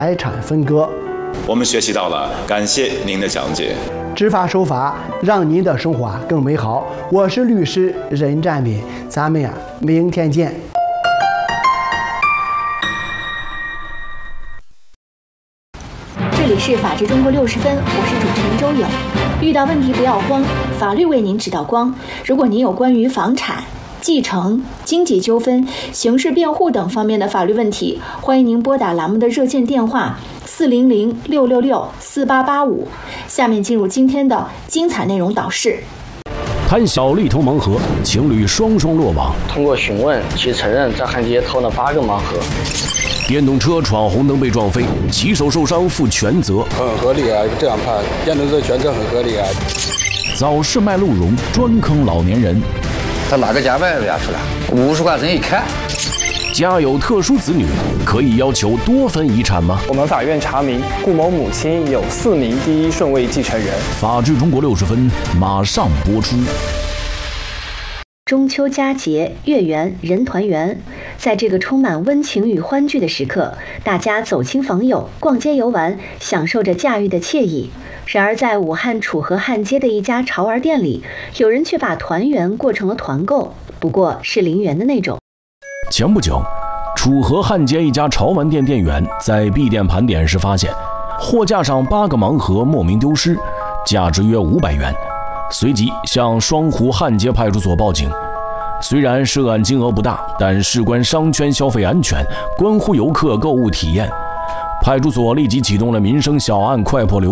财产分割。 我们学习到了，感谢您的讲解。 执法守法，让您的生活更美好。我是律师任占斌，咱们明天见。 这里是法治中国60分，我是主持人周颖。遇到问题不要慌，法律为您指导光。如果您有关于房产、继承、经济纠纷、刑事辩护等方面的法律问题，欢迎您拨打栏目的热线电话400-666-4885。下面进入今天的精彩内容导视。 贪小利偷盲盒，情侣双落网。 通过询问，其承认在汉街偷了8个盲盒。 电动车闯红灯被撞飞，骑手受伤负全责。 很合理啊，这样判，电动车全责很合理啊。 早市卖鹿茸，专坑老年人。 他拿个夹板压出来，50块钱一看。 家有特殊子女，可以要求多分遗产吗？ 我们法院查明，顾某母亲有4名第一顺位继承人。 法治中国60分马上播出。 中秋佳节，月圆人团圆，在这个充满温情与欢聚的时刻，大家走亲访友，逛街游玩，享受着假日的惬意。然而，在武汉楚河汉街的一家潮玩店里，有人却把团圆过成了团购，不过是0元的那种。 前不久，楚河汉街一家潮玩店店员在闭店盘点时发现，货架上8个盲盒莫名丢失，价值约500元。随即向双湖汉街派出所报警。虽然涉案金额不大，但事关商圈消费安全，关乎游客购物体验。派出所立即启动了民生小案快破流